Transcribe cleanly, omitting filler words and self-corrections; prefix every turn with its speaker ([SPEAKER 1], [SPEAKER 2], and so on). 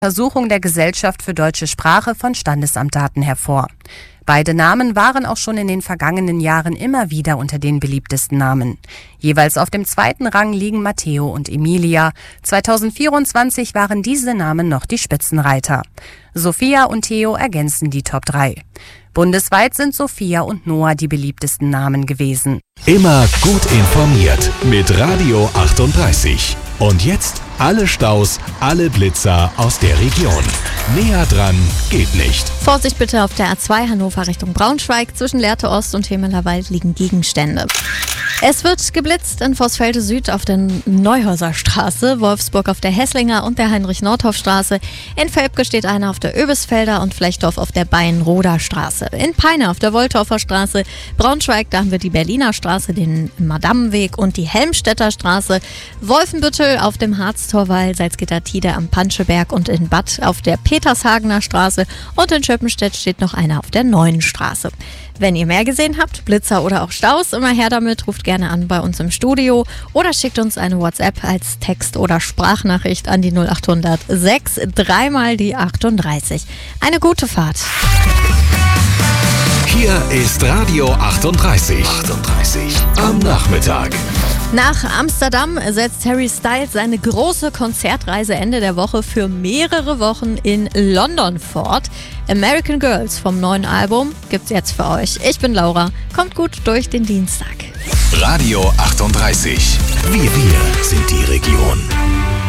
[SPEAKER 1] Untersuchung der Gesellschaft für deutsche Sprache von Standesamtdaten hervor. Beide Namen waren auch schon in den vergangenen Jahren immer wieder unter den beliebtesten Namen. Jeweils auf dem zweiten Rang liegen Matteo und Emilia. 2024 waren diese Namen noch die Spitzenreiter. Sophia und Theo ergänzen die Top 3. Bundesweit sind Sophia und Noah die beliebtesten Namen gewesen.
[SPEAKER 2] Immer gut informiert mit Radio 38. Und jetzt alle Staus, alle Blitzer aus der Region. Näher dran geht nicht.
[SPEAKER 3] Vorsicht bitte auf der A2 Hannover Richtung Braunschweig. Zwischen Lehrte Ost und Hemeler Wald liegen Gegenstände. Es wird geblitzt in Vossfelde Süd auf der Neuhäuser Straße, Wolfsburg auf der Hesslinger und der Heinrich-Nordhoff-Straße. In Velpke steht einer auf der Öbisfelder und Flechdorf auf der Bayen-Roder Straße. In Peine auf der Woltorfer Straße. Braunschweig, da haben wir die Berliner Straße, den Madammenweg und die Helmstedter Straße. Wolfenbüttel auf dem Harztorwall, Salzgitter-Tide am Panscheberg und in Bad auf der Petershagener Straße. Und in Schöppenstedt steht noch einer auf der Neuen Straße. Wenn ihr mehr gesehen habt, Blitzer oder auch Staus, immer her damit, ruft gerne an bei uns im Studio oder schickt uns eine WhatsApp als Text- oder Sprachnachricht an die 0800 6 3 die 38. Eine gute Fahrt.
[SPEAKER 2] Hier ist Radio 38. Am Nachmittag.
[SPEAKER 3] Nach Amsterdam setzt Harry Styles seine große Konzertreise Ende der Woche für mehrere Wochen in London fort. American Girls vom neuen Album gibt's jetzt für euch. Ich bin Laura. Kommt gut durch den Dienstag.
[SPEAKER 2] Radio 38. Wir sind die Region.